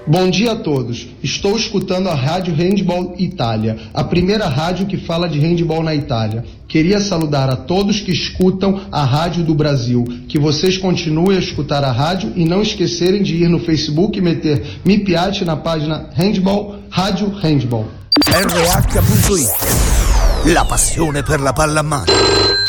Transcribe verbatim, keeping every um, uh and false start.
Bom dia a todos. Estou escutando a Rádio Handball Itália, a primeira rádio que fala de handball na Itália. Queria saludar a todos que escutam a Rádio do Brasil, que vocês continuem a escutar a rádio e não esquecerem de ir no Facebook e meter Mi Piace na página Handball, Rádio Handball. R H punto it, la passione per la pallamano.